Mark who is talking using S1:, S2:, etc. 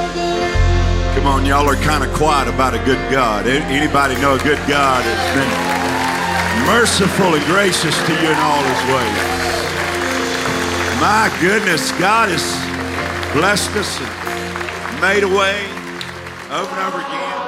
S1: Come on, y'all are kind of quiet about a good God. Anybody know a good God that's been merciful and gracious to you in all his ways? My goodness, God has blessed us and made a way over and over again.